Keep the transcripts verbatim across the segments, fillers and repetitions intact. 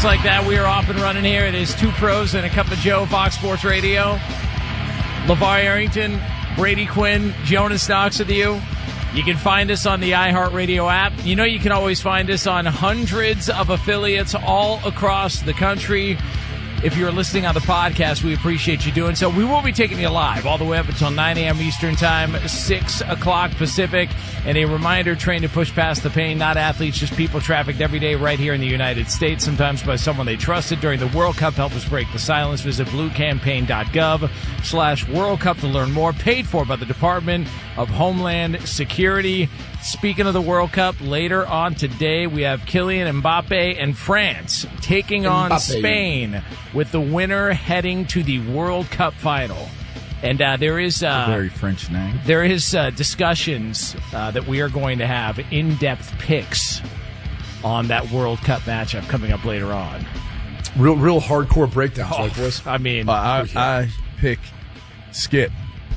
like that, we are off and running here. It is Two Pros and a Cup of Joe, Fox Sports Radio. LeVar Arrington, Brady Quinn, Jonas Knox with you. You can find us on the iHeartRadio app. You know you can always find us on hundreds of affiliates all across the country. If you're listening on the podcast, we appreciate you doing so. We will be taking you live all the way up until nine a.m. Eastern Time, six o'clock Pacific. And a reminder, train to push past the pain, not athletes, just people trafficked every day right here in the United States, sometimes by someone they trusted during the World Cup. Help us break the silence. Visit bluecampaign.gov slash World Cup to learn more. Paid for by the Department of Homeland Security. Speaking of the World Cup, later on today, we have Kylian Mbappe and France taking on Mbappe. Spain, with the winner heading to the World Cup final. And uh, there is uh, a very French name. There is uh, discussions uh, that we are going to have in-depth picks on that World Cup matchup coming up later on. Real, real hardcore breakdowns, Oh, right, boys? I mean, Uh, I, I pick Skip.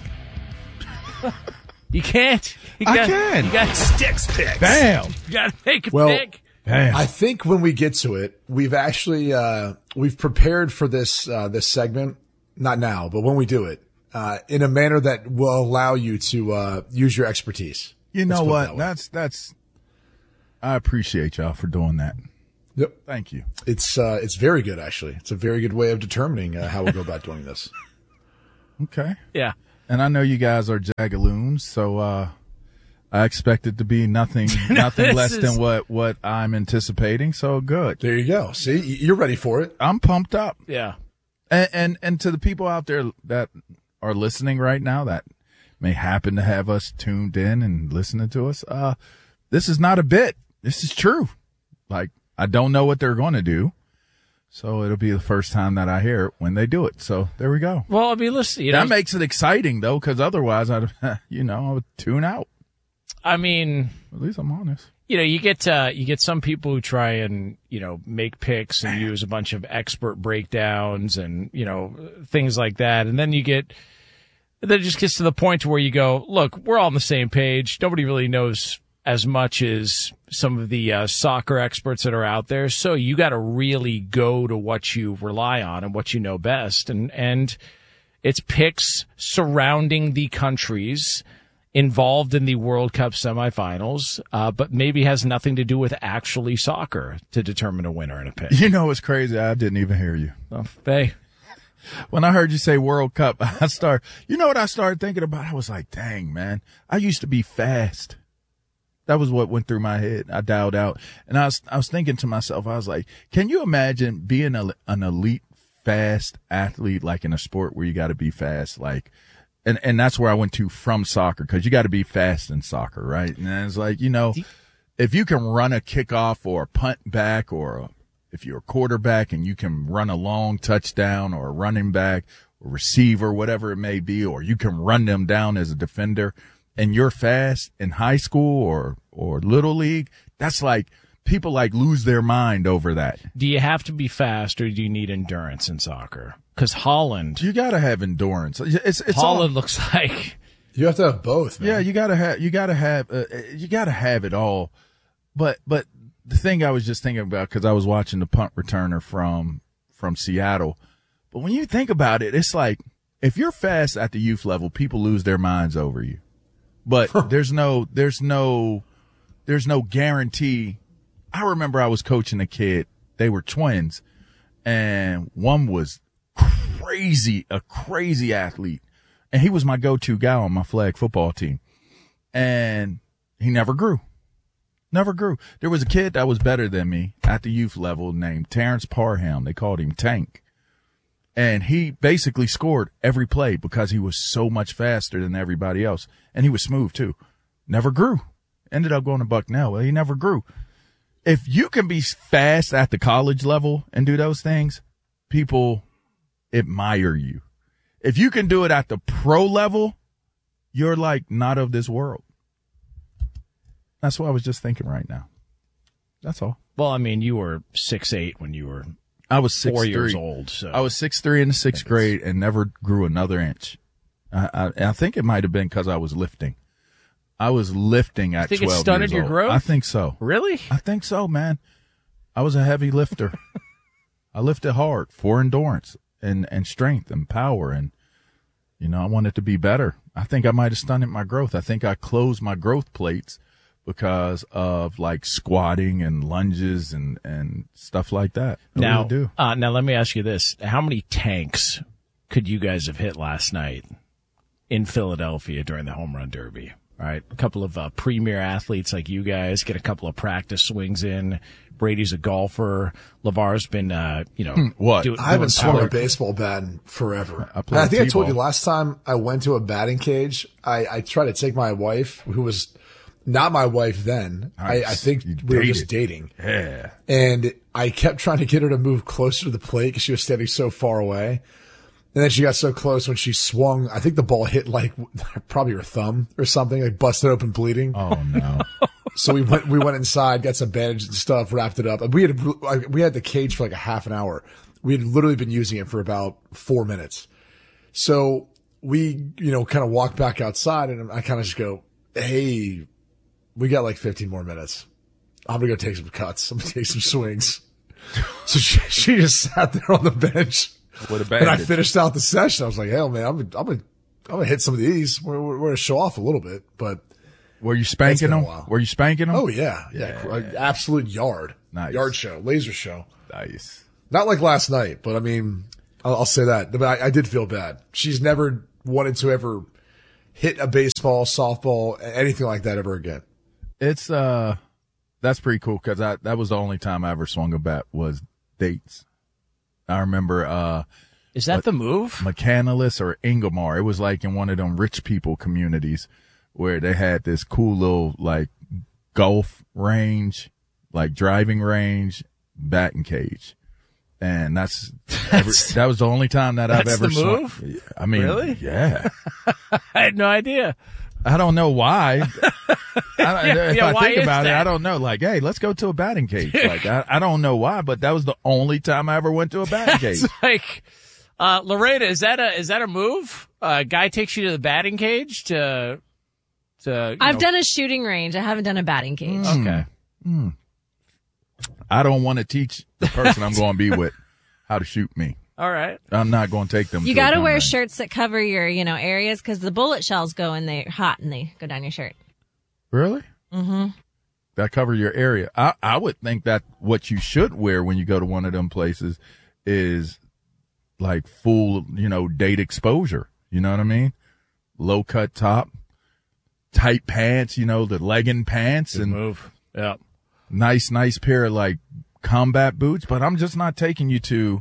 you can't. You I got, can. You got sticks picks. Bam. You got to make a Well, pick. Bam. I think when we get to it, we've actually uh, we've prepared for this uh, this segment. Not now, but when we do it, uh, in a manner that will allow you to uh, use your expertise. You know Let's put it what? that way. That's that's. I appreciate y'all for doing that. Yep. Thank you. It's uh, it's very good, actually. It's a very good way of determining uh, how we go about doing this. Okay. Yeah. And I know you guys are Jagaloons, so uh, I expect it to be nothing nothing less is- than what, what I'm anticipating. So good. There you go. See, you're ready for it. I'm pumped up. Yeah. And, and and to the people out there that are listening right now that may happen to have us tuned in and listening to us, uh, this is not a bit. This is true. Like, I don't know what they're going to do, so it'll be the first time that I hear it when they do it. So there we go. Well, I mean, listen, you know, That makes it exciting though, because otherwise I'd, you know, I would tune out. I mean, At least I'm honest. you know, you get uh, you get some people who try and, you know, make picks and use a bunch of expert breakdowns and, you know, things like that. And then you get, then it just gets to the point where you go, look, we're all on the same page. Nobody really knows as much as some of the uh, soccer experts that are out there. So you got to really go to what you rely on and what you know best. And, and it's picks surrounding the countries involved in the World Cup semifinals, uh, but maybe has nothing to do with actually soccer to determine a winner in a pick. You know what's crazy? I didn't even hear you. Well, they, When I heard you say World Cup, I start, you know what I started thinking about? I was like, dang, man, I used to be fast. That was what went through my head. I dialed out and I was, I was thinking to myself, I was like, can you imagine being a, an elite fast athlete, like in a sport where you got to be fast? Like, and, and that's where I went to from soccer, cause you got to be fast in soccer, right? And it's like, you know, if you can run a kickoff or a punt back, or a, if you're a quarterback and you can run a long touchdown, or a running back or receiver, whatever it may be, or you can run them down as a defender, and you're fast in high school or, or little league, that's like, people like lose their mind over that. do you have to be fast or do you need endurance in soccer? Because Holland, You gotta have endurance. It's, it's Holland all, looks like, You have to have both, man. yeah, you gotta have, you gotta have, uh, you gotta have it all. But, but the thing I was just thinking about, cause I was watching the punt returner from, from Seattle. But when you think about it, it's like, if you're fast at the youth level, people lose their minds over you. But there's no, there's no, there's no guarantee. I remember I was coaching a kid. They were twins, and one was crazy, a crazy athlete. And he was my go-to guy on my flag football team. And he never grew. Never grew. There was a kid that was better than me at the youth level named Terrence Parham. They called him Tank. And he basically scored every play because he was so much faster than everybody else. And he was smooth too. Never grew. Ended up going to Bucknell. Well, he never grew. If you can be fast at the college level and do those things, people admire you. If you can do it at the pro level, you're like not of this world. That's what I was just thinking right now. That's all. well, I mean, you were six eight when you were I was six four three. years old. So I was six three in the sixth grade and never grew another inch. I, I, I think it might have been because I was lifting. I was lifting at think it twelve stunted years your old. growth? I think so. really? I think so, man. I was a heavy lifter. I lifted hard for endurance and, and strength and power. And, you know, I wanted to be better. I think I might have stunted my growth. I think I closed my growth plates because of like squatting and lunges and, and stuff like that. I Now, really do. Uh, now let me ask you this. How many tanks could you guys have hit last night in Philadelphia during the home run derby? All right. A couple of uh, premier athletes like you guys get a couple of practice swings in. Brady's a golfer. LeVar's been, uh, you know, what? Do, I haven't doing swung power. a baseball bat in forever. I I, played I think I told T-ball. you last time I went to a batting cage. I, I tried to take my wife, who was not my wife then. Nice. I, I think You we were dated. just dating. Yeah. And I kept trying to get her to move closer to the plate because she was standing so far away. And then she got so close when she swung. I think the ball hit like probably her thumb or something, like busted open bleeding. Oh, no. So we went, we went inside, got some bandages and stuff, wrapped it up. And we had, we had the cage for like a half an hour. We had literally been using it for about four minutes. So we, you know, kind of walked back outside and I kind of just go, hey, we got like fifteen more minutes. I'm going to go take some cuts. I'm going to take some swings. So she, she just sat there on the bench. What a And I bandage. finished out the session. I was like, hell man, I'm going to, I'm going to, I'm going to hit some of these. We're, we're, we're going to show off a little bit, but Were you spanking been a them? while. Were you spanking them? oh yeah, yeah, yeah. Absolute yard, Nice. yard show, laser show. Nice. Not like last night, but I mean, I'll, I'll say that. But I, I did feel bad. She's never wanted to ever hit a baseball, softball, anything like that ever again. It's, uh, that's pretty cool because I, that was the only time I ever swung a bat was dates. I remember, uh, Is that the move? McCandless or Ingomar. It was like in one of them rich people communities where they had this cool little like golf range, like driving range, batting cage. And that's, every, that was the only time that I've That's ever the swung. move? I mean, Really? yeah. I had no idea. I don't know why. I, Yeah, if yeah, I why think is about it, that? I don't know. Like, hey, let's go to a batting cage. Like, I, I don't know why, but that was the only time I ever went to a batting cage. It's like, uh, Loretta, is that a, is that a move? A uh, guy takes you to the batting cage to, to, you I've know- done a shooting range. I haven't done a batting cage. Okay. I don't want to teach the person I'm going to be with how to shoot me. All right. I'm not going to take them. You to a got to gun wear range. shirts that cover your, you know, areas because the bullet shells go in there hot and they go down your shirt. Really? Mm-hmm. That cover your area. I, I would think that what you should wear when you go to one of them places is like full, you know, date exposure. You know what I mean? Low cut top, tight pants, you know, the legging pants Good and move. Yeah. nice, nice pair of like combat boots. But I'm just not taking you to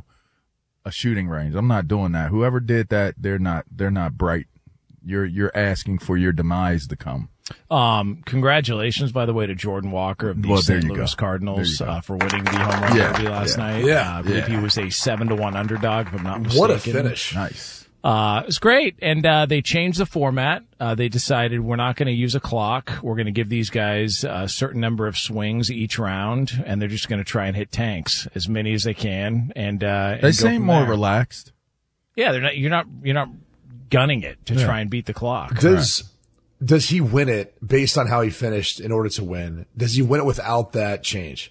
a shooting range. I'm not doing that. Whoever did that, they're not, they're not bright. You're, you're asking for your demise to come. Um, congratulations, by the way, to Jordan Walker of the Well, there Saint you Louis go. Cardinals There you go. uh, for winning the home run Yeah, derby last yeah. night. Yeah, uh, I believe yeah. he was a seven to one underdog, if I'm not mistaken. What a finish. Nice. Uh, it was great. And, uh, they changed the format. Uh, they decided we're not going to use a clock. We're going to give these guys a certain number of swings each round, and they're just going to try and hit tanks as many as they can. And, uh, and They go seem from more there. relaxed. Yeah, they're not, you're not, you're not gunning it to Yeah. try and beat the clock. Does does he win it based on how he finished in order to win? Does he win it without that change?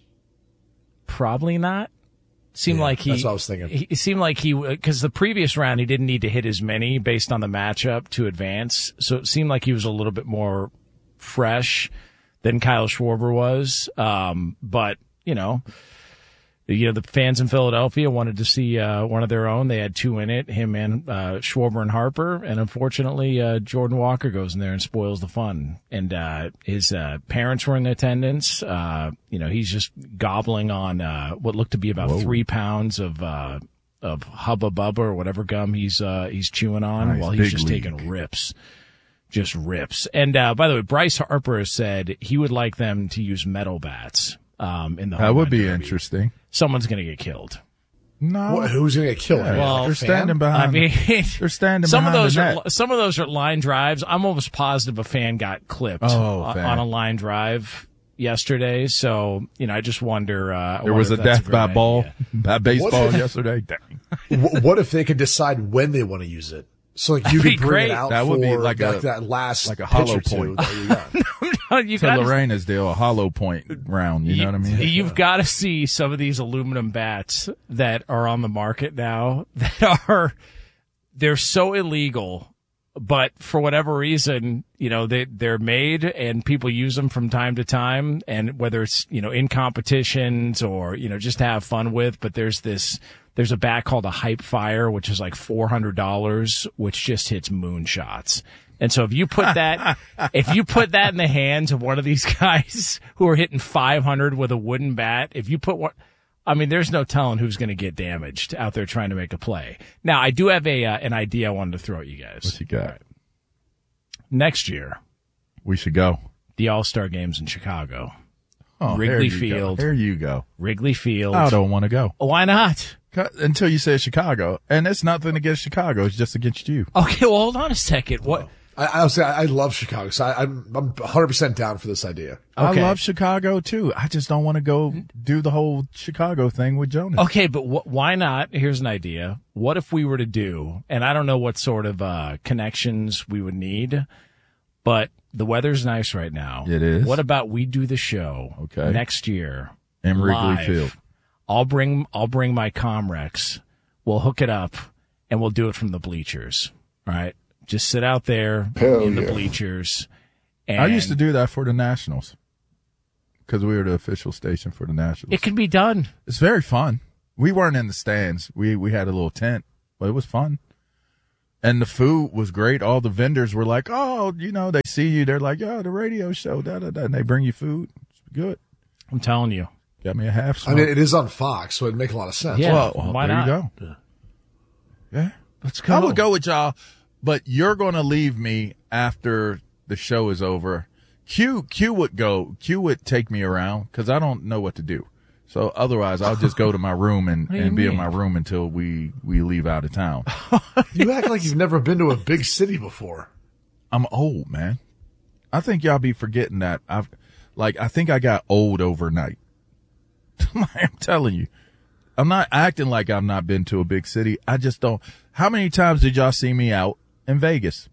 Probably not. Seemed Yeah, like he. that's what I was thinking. He, it seemed like he, because the previous round he didn't need to hit as many based on the matchup to advance. So it seemed like he was a little bit more fresh than Kyle Schwarber was. Um, but you know, you know, the fans in Philadelphia wanted to see uh, one of their own. They had two in it, him and uh, Schwarber and Harper. And unfortunately, uh, Jordan Walker goes in there and spoils the fun. And uh, his uh, parents were in attendance. Uh, you know, he's just gobbling on uh, what looked to be about Whoa. three pounds of uh, of Hubba Bubba or whatever gum he's uh, he's chewing on Nice, while he's big just league. taking rips. Just rips. And uh, by the way, Bryce Harper has said he would like them to use metal bats um, in the That home would run be derby. interesting. Someone's going to get killed. No. What, who's going to get killed? Yeah. Well, they're fan? standing behind. I mean, they're standing some of behind those the are net. some of those are line drives. I'm almost positive a fan got clipped Oh, on, fan. on a line drive yesterday. So you know, I just wonder. Uh, I There wonder was a if that's death by great ball, idea. by baseball What if- yesterday. Dang. Wh- what if they could decide when they want to use it? So like you That'd could be bring great. it out That for would be like a- that last like a pitch hollow or two point. that you got. you to gotta, Lorena's deal, a hollow point round. You, you know what I mean? You've got to see some of these aluminum bats that are on the market now that are, they're so illegal, but for whatever reason, you know, they, they're made and people use them from time to time. And whether it's, you know, in competitions or, you know, just to have fun with, but there's this, there's a bat called a Hype Fire, which is like four hundred dollars, which just hits moonshots. And so if you put that, if you put that in the hands of one of these guys who are hitting five hundred with a wooden bat, if you put what, I mean, there's no telling who's going to get damaged out there trying to make a play. Now, I do have a uh, an idea I wanted to throw at you guys. What you got? Right. Next year, we should go. The All-Star Games in Chicago. Oh, Wrigley there you Field. Go. There you go. Wrigley Field. I don't want to go. Why not? Until you say Chicago. And it's nothing against Chicago. It's just against you. Okay, well, hold on a second. What? I, I say I love Chicago, so I, I'm I'm one hundred percent down for this idea. Okay. I love Chicago too. I just don't want to go do the whole Chicago thing with Jonas. Okay, but wh- why not? Here's an idea. What if we were to do, and I don't know what sort of uh, connections we would need, but the weather's nice right now. It is. What about we do the show Okay. next year In Wrigley live? Field. I'll bring I'll bring my Comrex. We'll hook it up, and we'll do it from the bleachers. All right. Just sit out there Hell in the yeah. bleachers. And I used to do that for the Nationals because we were the official station for the Nationals. It can be done. It's very fun. We weren't in the stands. We we had a little tent, but it was fun. And the food was great. All the vendors were like, oh, you know, they see you. They're like, oh, the radio show, da, da, da. And they bring you food. It's good. I'm telling you. Got me a half I smoke. mean, it is on Fox, so it'd make a lot of sense. Yeah. well, well, why there not? you go. Yeah. Let's go. I would go with y'all, but you're going to leave me after the show is over. Q, Q would go. Q would take me around because I don't know what to do. So otherwise, I'll just go to my room and, What do you and be in mean? my room until we, we leave out of town. You act like you've never been to a big city before. I'm old, man. I think y'all be forgetting that. I've, like, I think I got old overnight. I'm telling you. I'm not acting like I've not been to a big city. I just don't. How many times did y'all see me out in Vegas?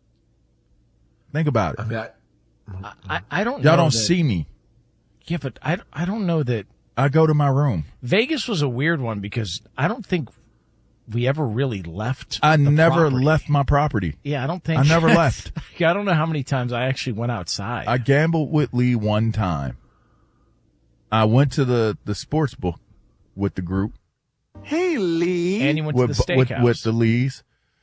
Think about it. I mean, I, I, I don't. Y'all know don't that- see me. Yeah, but I, I don't know that I go to my room. Vegas was a weird one because I don't think we ever really left. I the never property. left my property. Yeah, I don't think I never left. I don't know how many times I actually went outside. I gambled with Lee one time. I went to the, the sports book with the group. Hey, Lee. and you went with, to the with, steakhouse. with the Lees.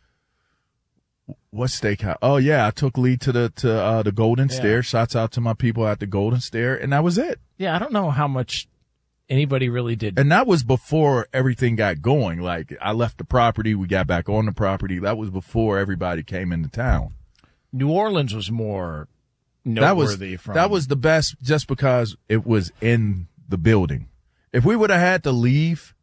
What steakhouse? Oh yeah, I took Lee to the to uh, the Golden Yeah. Stair. Shouts out to my people at the Golden Stair, and that was it. yeah, I don't know how much anybody really did. And that was before everything got going. Like I left the property, we got back on the property. That was before everybody came into town. New Orleans was more That was noteworthy. from that was the best, just because it was in the building. If we would have had to leave,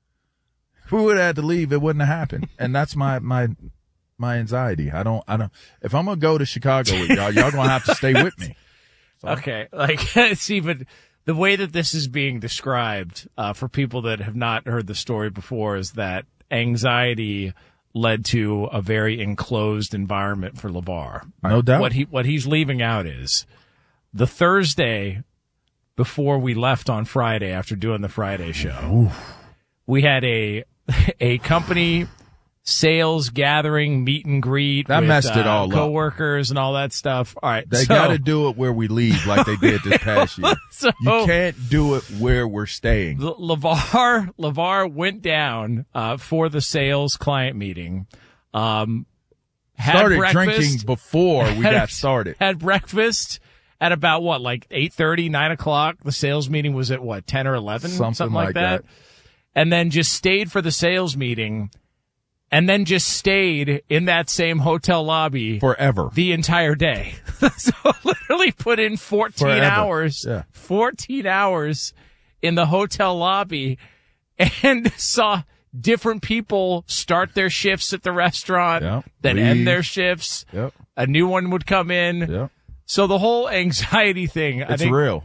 if we would have had to leave, it wouldn't have happened. And that's my my my anxiety. I don't I don't. If I'm gonna go to Chicago with y'all, y'all gonna have to stay with me. Okay, like see, but the way that this is being described uh, for people that have not heard the story before is that anxiety led to a very enclosed environment for LeVar. No doubt. What he what he's leaving out is the Thursday before we left on Friday after doing the Friday show. We had a a company sales gathering, meet and greet. That with, messed it uh, all up. coworkers and all that stuff. All right, They so, got to do it where we leave, like they did this past year. So- You can't do it where we're staying. Le- LeVar LeVar went down uh, for the sales client meeting. Um, had Started breakfast, drinking before we had- got started. Had breakfast at about what, like eight thirty, nine o'clock. The sales meeting was at what, ten or eleven, Something like, like that. that. And then just stayed for the sales meeting, and then just stayed in that same hotel lobby Forever. the entire day. So literally put in fourteen Forever. hours, Yeah. fourteen hours in the hotel lobby, and saw different people start their shifts at the restaurant, Yep. then Leave. end their shifts. Yep. A new one would come in. Yep. So the whole anxiety thing, I It's think real.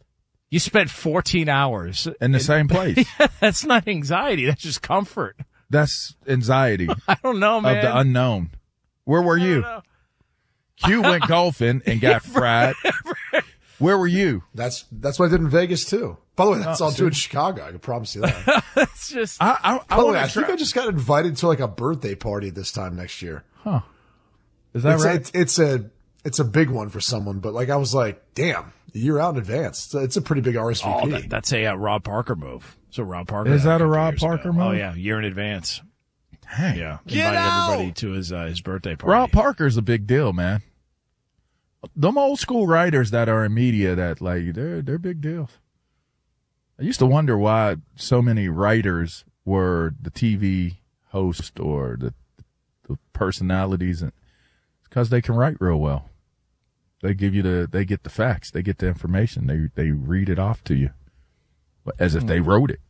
you spent fourteen hours. In the same place. That's not anxiety. That's just comfort. That's anxiety I don't know, man. of the unknown. Where were you? know. Q went golfing and got fried. Where were you? That's that's what I did in Vegas too. By the way, that's Oh, all too in see? Chicago. I can promise you that. It's just I I, I By the way, want I to think try. I just got invited to like a birthday party this time next year. Is that It's, right? it's, it's a it's a big one for someone, but like I was like, damn, a year out in advance. It's a, it's a pretty big R S V P. oh, that, that's a uh, Rob Parker move. So Rob Parker Is did that a couple Rob years Parker ago. Oh move? yeah, year in advance. Dang. Yeah, Get invited out! everybody to his uh, his birthday party. Rob Parker's a big deal, man. Them old school writers that are in media, that like they're they're big deals. I used to wonder why so many writers were the T V host or the the personalities, and it's because they can write real well. They give you the they get the facts, they get the information, they they read it off to you, as if they wrote it.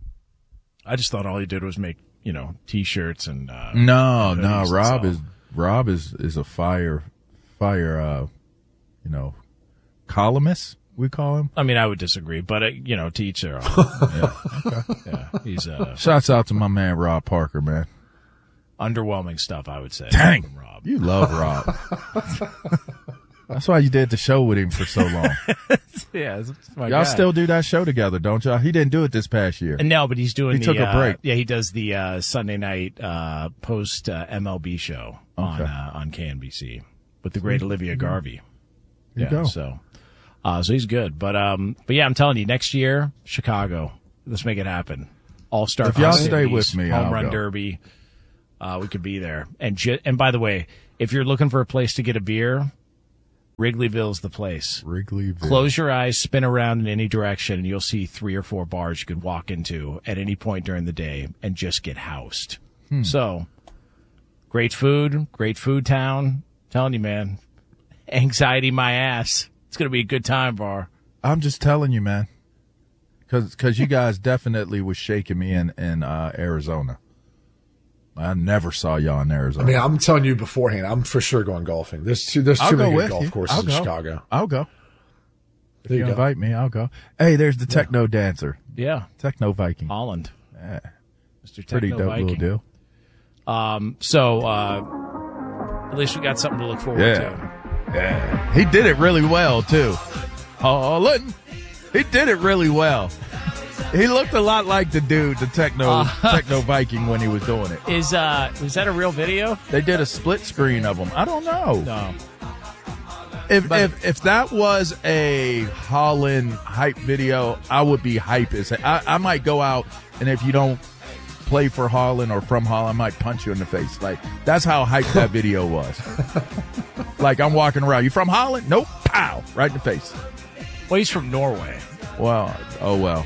I just thought all he did was make you know T-shirts and uh, No, hoodies no, and Rob stuff. is Rob is is a fire fire uh you know columnist, we call him. I mean, I would disagree, but uh, you know, to each their own. yeah, yeah, he's uh, Shouts out to my man Rob Parker, man. underwhelming stuff, I would say. Dang, from Rob. you love Rob. That's why you did the show with him for so long. Yeah, that's my Y'all guy. still do that show together, don't y'all? He didn't do it this past year. No, but he's doing. He the, took a uh, break. Yeah, he does the uh, Sunday night uh, post uh, M L B show on Okay. uh, on K N B C with the great Olivia Garvey. There Yeah, you go. so uh, so he's good, but um, but yeah, I'm telling you, next year Chicago, let's make it happen. All star. If y'all stay with me, home I'll run go. derby. Uh, we could be there, and ju- and by the way, if you're looking for a place to get a beer, Wrigleyville's the place. Wrigleyville. Close your eyes, spin around in any direction, and you'll see three or four bars you could walk into at any point during the day and just get housed. Hmm. So, great food, great food town. Telling you, man, anxiety my ass. It's going to be a good time, bar. I'm just telling you, man. Cause, cause you guys definitely was shaking me in, in, uh, Arizona. I never saw y'all in Arizona. I mean, I'm telling you beforehand, I'm for sure going golfing. There's too there's I'll too go many with good golf you. courses I'll in go. Chicago. I'll go. If There you you go. invite me, I'll go. Hey, there's the Techno Dancer. Yeah, Techno Viking. Holland. Yeah, Mister pretty Techno dope Viking. little deal. Um, so, uh, at least we got something to look forward Yeah. to. Yeah. He did it really well, too. Holland. He did it really well. He looked a lot like the dude, the Techno Uh, Techno Viking, when he was doing it. Is uh, is that a real video? They did a split screen of him. I don't know. No. If, But- if if that was a Holland hype video, I would be hype as I, I might go out, and if you don't play for Holland or from Holland, I might punch you in the face. Like, that's how hype that video was. Like, I'm walking around. You from Holland? Nope. Pow! Right in the face. Well, he's from Norway. Well, oh well.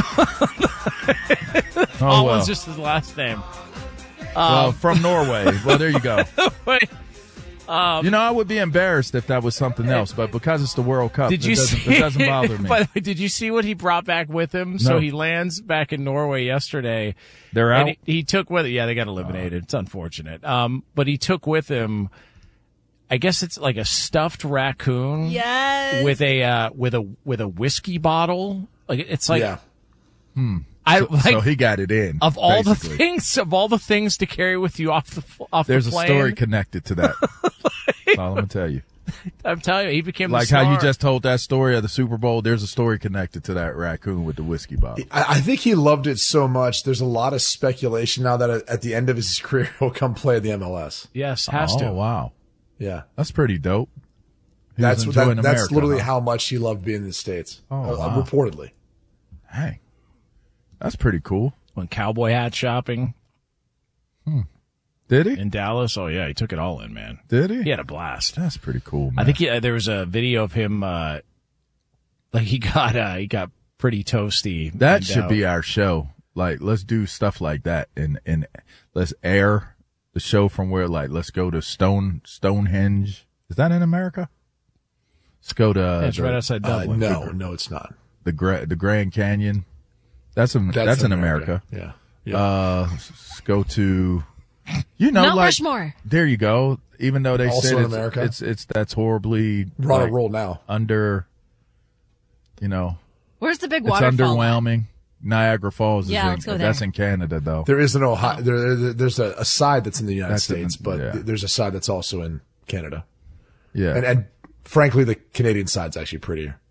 oh Oh, well. was just his last name. well, from Norway. Well, there you go. Wait, You know, I would be embarrassed if that was something else, but because it's the World Cup, did it you doesn't, see? it doesn't bother me. By the way, did you see what he brought back with him? So No. he lands back in Norway yesterday. They're out. And he, he took with it. Yeah, they got eliminated. It's unfortunate. Um, but he took with him. I guess it's like a stuffed raccoon. Yes. With a uh, with a with a whiskey bottle. Like it's like yeah. I so, like so he got it in. of all basically. the things of all the things to carry with you off the off There's the a plane. story connected to that. That's all I'm gonna tell you. I'm telling you, he became Like the how you star. just told that story of the Super Bowl. There's a story connected to that raccoon with the whiskey bottle. I, I think he loved it so much. There's a lot of speculation now that at the end of his career, he'll come play the M L S. Yes, has oh to. wow, Yeah. that's pretty dope. He That's was that, enjoying that's America, literally huh? how much he loved being in the States. Oh, uh, wow. reportedly. Hey, that's pretty cool. Went cowboy hat shopping Did he? in Dallas. Oh yeah, he took it all in, man. Did he? He had a blast. That's pretty cool. Man. I think he, uh, there was a video of him, uh, like he got, uh, he got pretty toasty. that and, should uh, be our show. Like, let's do stuff like that, and and let's air the show from where, like, let's go to Stone Stonehenge. Is that in America? Let's go to yeah, it's the, right outside Uh, Dublin. no, no, it's not. the Gra- the Grand Canyon. That's in, that's, in America. Yeah. Yeah. Uh, let's go to, you know, Mount like Rushmore. there you go. Even though they Also said in it's, America? it's it's that's horribly We're on like, a roll now. under, you know, Where's the big it's waterfall? underwhelming. Niagara Falls is Yeah, in, let's go that's there. in Canada though. There is an Ohio. There, there- there's a, a side that's in the United That's in the- States, but yeah. th- there's a side that's also in Canada. Yeah. And, and frankly, the Canadian side's actually prettier.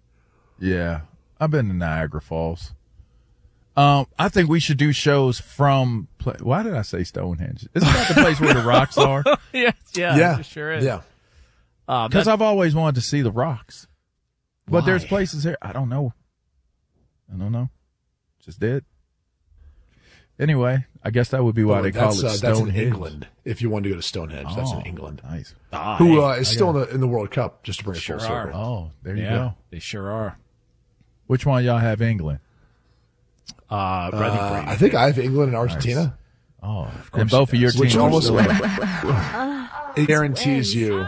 Yeah, I've been to Niagara Falls. Um, I think we should do shows from. Play- Why did I say Stonehenge? Isn't that the place where the rocks are? yeah, yeah, Yeah. it sure is. Yeah. Uh, Because that- I've always wanted to see the rocks. But Why? there's places here. I don't know. I don't know. Just did. Anyway, I guess that would be why Oh, they call that's, it uh, that's Stonehenge. in England. If you want to go to Stonehenge, that's in Oh, England. Nice. Ah, Who hey, uh, is still in the, in the World Cup, just to bring it Sure full are. circle. Oh, there you yeah, go. they sure are. Which one y'all have England? Uh, I think Uh, Brady I think did. I have England and Argentina. Oh, of course. And both of your Which teams are almost still in. it guarantees you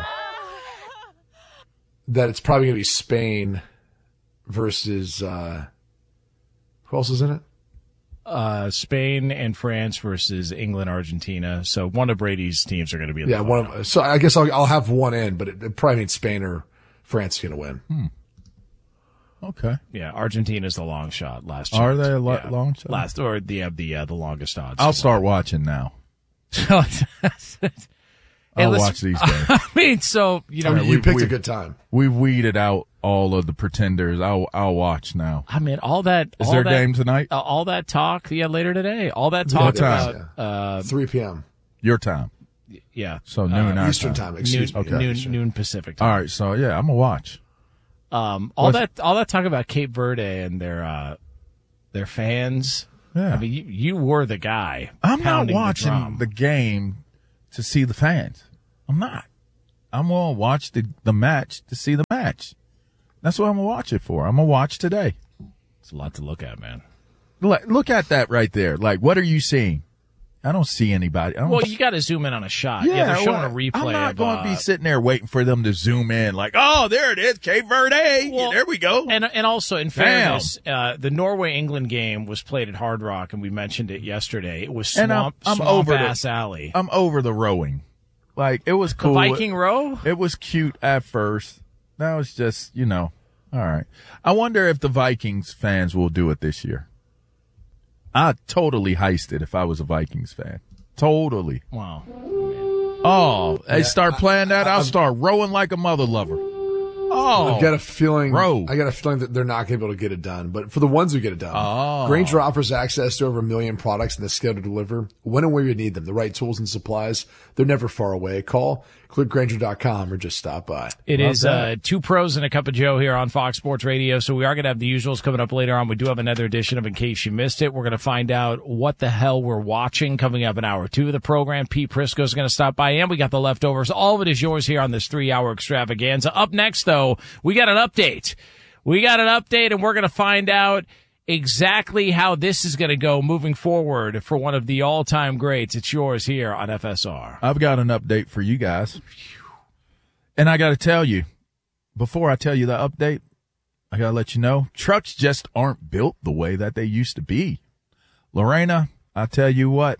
that it's probably going to be Spain versus uh, who else is in it? uh, Spain and France versus England, Argentina. So one of Brady's teams are going to be in Yeah, the one final. of, so I guess I'll, I'll have one in, but it, it probably means Spain or France is going to win. Hmm. Okay. Yeah, Argentina's the long shot. Last Are chance. they a lo- Yeah. long shot? Last or the uh, the uh, the longest odds. I'll start watching now. Hey, I'll listen, watch these games. I mean, so you know, I mean, we- you picked we- a good time. We've weeded out all of the pretenders. I'll I'll watch now. I mean, all that. Is all there a that, game tonight? Uh, all that talk, yeah, later today. All that talk What time? about, uh, three p.m. Your time. yeah, So noon our Eastern time. time. Excuse noon, me. noon, Eastern. noon Pacific time. All right. So yeah, I'm gonna watch. Um, all What's- that, all that talk about Cape Verde and their, uh, their fans. Yeah. I mean, you, you were the guy. I'm not pounding watching the, drum. the game to see the fans. I'm not. I'm gonna watch the the match to see the match. That's what I'm gonna watch it for. I'm gonna watch today. It's a lot to look at, man. Look, look at that right there. Like, what are you seeing? I don't see anybody. I don't Well, you got to zoom in on a shot. Yeah, Yeah, they're showing well, a replay. I'm not of, going uh, to be sitting there waiting for them to zoom in. Like, oh, there it is, Cape Verde. Well, there we go. And and also, in Damn. fairness, uh, the Norway England game was played at Hard Rock, and we mentioned it yesterday. It was And I'm- swamp, I'm swamp over the- ass alley. I'm over the rowing. Like, it was The cool. Viking row. It was cute at first. Now it's just, you know, all right. I wonder if the Vikings fans will do it this year. I'd totally heist it if I was a Vikings fan. Totally. Wow. Oh, they start playing that, I'll start rowing like a mother lover. Oh, I've got a feeling. Row. I got a feeling that they're not going to be able to get it done. But for the ones who get it done, Oh. Grainger offers access to over a million products and the scale to deliver when and where you need them. The right tools and supplies. They're never far away. Call, click Grainger dot com or just stop by. It Love is that. uh, two pros and a cup of Joe here on Fox Sports Radio. So we are going to have the usuals coming up later on. We do have another edition of In Case You Missed It. We're going to find out what the hell we're watching coming up in hour two of the program. Pete Prisco is going to stop by, and we got the leftovers. All of it is yours here on this three-hour extravaganza. Up next, though, we got an update. We got an update, and we're going to find out exactly how this is going to go moving forward for one of the all-time greats. It's yours here on F S R. I've got an update for you guys. And I got to tell you, before I tell you the update, I got to let you know, trucks just aren't built the way that they used to be. Lorena, I tell you what,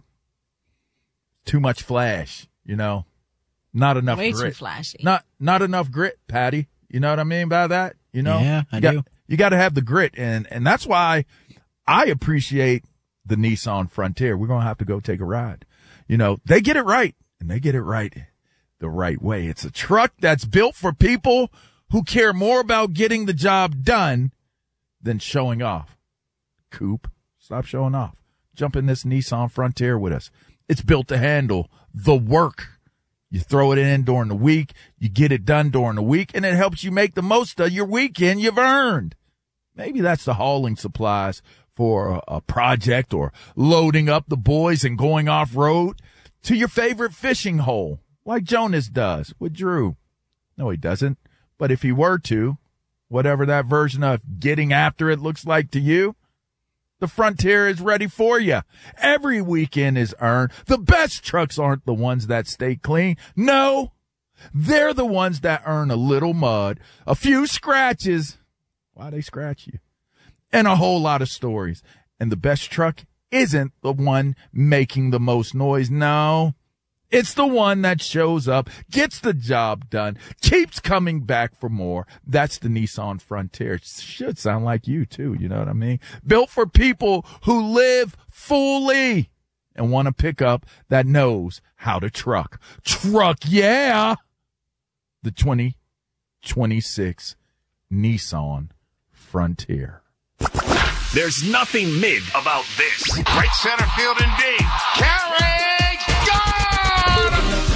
too much flash, you know, not enough Way grit. too flashy. Not, not enough grit, Patty. You know what I mean by that? You know? Yeah, I you got, do. You got to have the grit. And, and that's why I appreciate the Nissan Frontier. We're going to have to go take a ride. You know, they get it right, and they get it right the right way. It's a truck that's built for people who care more about getting the job done than showing off. Coupe, stop showing off. Jump in this Nissan Frontier with us. It's built to handle the work. You throw it in during the week, you get it done during the week, and it helps you make the most of your weekend you've earned. Maybe that's the hauling supplies for a, a project or loading up the boys and going off road to your favorite fishing hole, like Jonas does with Drew. No, he doesn't. But if he were to, whatever that version of getting after it looks like to you, the Frontier is ready for you. Every weekend is earned. The best trucks aren't the ones that stay clean. No, they're the ones that earn a little mud, a few scratches. Why they scratch you? And a whole lot of stories. And the best truck isn't the one making the most noise. No, it's the one that shows up, gets the job done, keeps coming back for more. That's the Nissan Frontier. It should sound like you too. You know what I mean? Built for people who live fully and want a pickup that knows how to truck. Truck, yeah. The twenty twenty-six Nissan frontier. There's nothing mid about this. Right center field indeed. Carry, gone!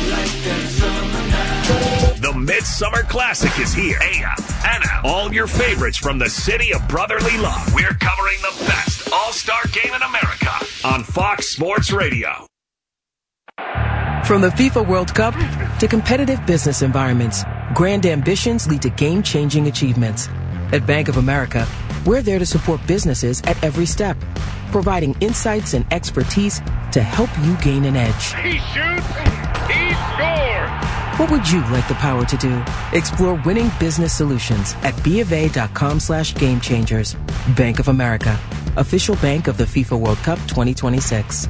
The Midsummer Classic is here. A F, N F, all your favorites from the city of brotherly love. We're covering the best all-star game in America on Fox Sports Radio. From the FIFA World Cup to competitive business environments, grand ambitions lead to game-changing achievements. At Bank of America, we're there to support businesses at every step, providing insights and expertise to help you gain an edge. He shoots, he scores! What would you like the power to do? Explore winning business solutions at bofa.com slash game changers. Bank of America, official bank of the FIFA World Cup twenty twenty-six.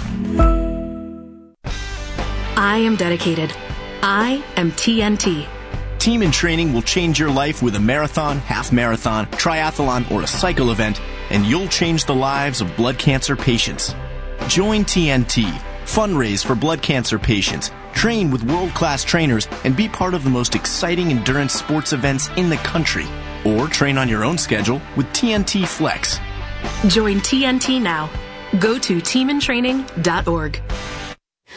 I am dedicated. I am T N T. Team in Training will change your life with a marathon, half marathon, triathlon, or a cycle event, and you'll change the lives of blood cancer patients. Join T N T, fundraise for blood cancer patients, train with world-class trainers, and be part of the most exciting endurance sports events in the country. Or train on your own schedule with T N T Flex. Join T N T now. Go to team in training dot org.